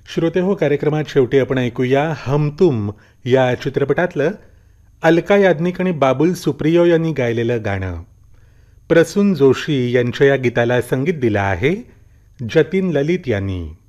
श्रोते हो, कार्यक्रमात शेवटी आपण ऐकूया हम तुम या चित्रपटातलं अलका याज्ञिक आणि बाबुल सुप्रियो यांनी गायलेलं गाणं. प्रसून जोशी यांच्या या गीताला संगीत दिलं आहे जतीन ललित यांनी.